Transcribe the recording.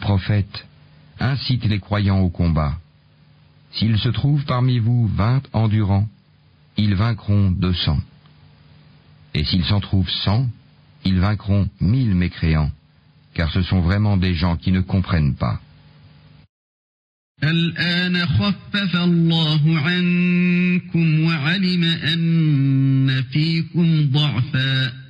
prophète, incite les croyants au combat. S'il se trouve parmi vous 20 endurants, ils vaincront 200. Et s'il s'en trouve 100, ils vaincront 1000 mécréants, car ce sont vraiment des gens qui ne comprennent pas. الآن خفف الله عنكم وعلم أن فيكم ضعفا